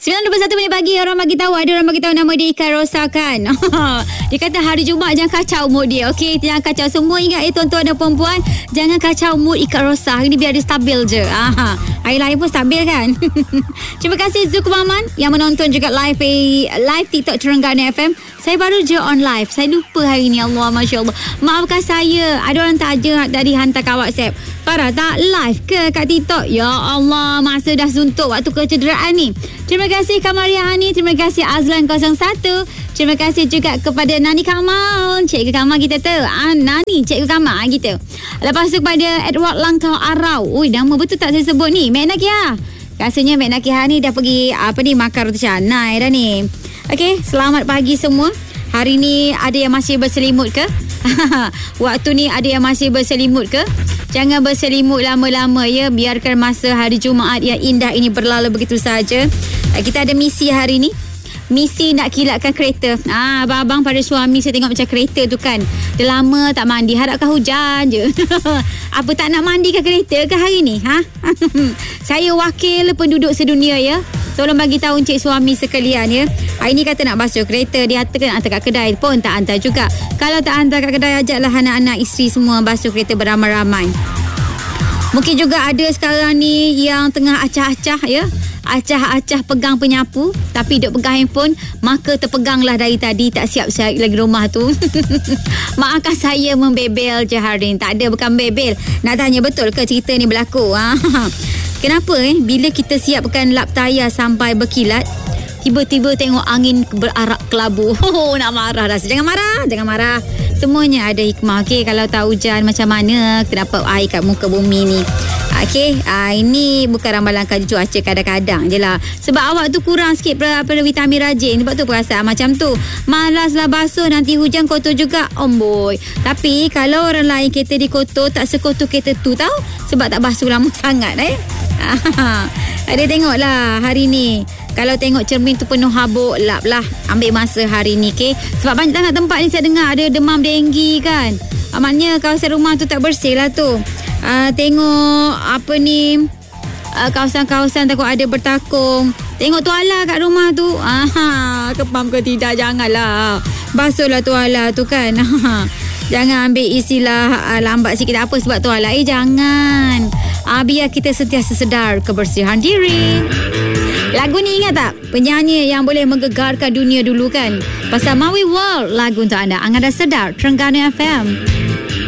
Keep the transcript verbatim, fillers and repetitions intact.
sembilan dua puluh satu minit pagi. Orang bagi tahu, ada orang bagi tahu nama dia Ika Rosa kan. Dia kata hari Jumaat jangan kacau mood dia. Okey, jangan kacau. Semua ingat eh tuan-tuan dan perempuan, jangan kacau mood Ika Rosa. Hari ni biar dia stabil je. Aha. Hari lain pun stabil kan. Terima kasih Zukumaman yang menonton juga live eh, live TikTok Terengganu F M. Saya baru je on live. Saya lupa hari ni. Allah, Masya Allah. Maafkan saya. Ada orang tak ada dari hantar kat WhatsApp. Farah tak live ke kat TikTok? Ya Allah, masa dah suntuk waktu kecederaan ni. Terima kasih Kamaria Hani. Terima kasih Azlan kosong satu. Terima kasih juga kepada Nani Kamal. Cikgu Kamal kita tu. Ah, Nani, Cikgu Kamal kita. Lepas tu kepada Edward Langkau Arau. Ui, nama betul tak saya sebut ni? Mek Nakia. Rasanya Mek Nakia ni dah pergi apa ni, makan roti canai dah ni. Okey, selamat pagi semua. Hari ni ada yang masih berselimut ke? Waktu ni ada yang masih berselimut ke? Jangan berselimut lama-lama ya. Biarkan masa hari Jumaat yang indah ini berlalu begitu saja. Kita ada misi hari ni. Misi nak kilatkan kereta. Ah, abang-abang pada suami saya tengok macam kereta tu kan. Dah lama tak mandi. Harapkan hujan je. Apa tak nak mandikan kereta ke hari ni? Ha? Saya wakil penduduk sedunia ya. Tolong bagi tahu encik suami sekalian ya. Hari ni kata nak basuh kereta, dia kata nak hantar kat kedai pun tak hantar juga. Kalau tak hantar kat kedai, ajaklah anak-anak isteri semua basuh kereta beramai-ramai. Mungkin juga ada sekarang ni yang tengah acah-acah ya. Acah-acah pegang penyapu tapi duk pegang handphone, maka terpeganglah dari tadi, tak siap-siap lagi rumah tu. Maafkan saya membebel je hari ni. Tak ada, bukan bebel. Nak tanya betul ke cerita ni berlaku? Ha? Kenapa eh bila kita siapkan lap tayar sampai berkilat, tiba-tiba tengok angin berarak kelabu. Oh, nak marah dah. Jangan marah, jangan marah. Semuanya ada hikmah. Okey, kalau tak hujan macam mana, kenapa air kat muka bumi ni? Okey, ah, ini bukan ramalan kaji cuaca, kadang-kadang je lah. Sebab awak tu kurang sikit per, per vitamin rajin. Sebab tu perasaan macam tu. Malaslah basuh, nanti hujan kotor juga. Omboi. Tapi kalau orang lain kereta di kotor, tak sekotor kereta tu tau. Sebab tak basuh lama sangat eh. Ada tengoklah hari ni. Kalau tengok cermin tu penuh habuk, lap lah. Ambil masa hari ni, okay? Sebab banyak sangat tempat ni saya dengar ada demam denggi kan. Ah, maknanya kawasan rumah tu tak bersih lah tu. Ah, tengok apa ni, ah, kawasan-kawasan takut ada bertakung. Tengok tuala kat rumah tu. Ah, kepam ke tidak, janganlah. Basuhlah tuala tu kan. Jangan ambil istilah ah, lambat sikit tak apa sebab tuala. Eh, jangan. Ah, biar kita sentiasa sedar kebersihan diri. Lagu ni ingat tak? Penyanyi yang boleh menggegarkan dunia dulu kan? Pasal Maui World, lagu untuk anda. Anda dah sedar? Terengganu F M.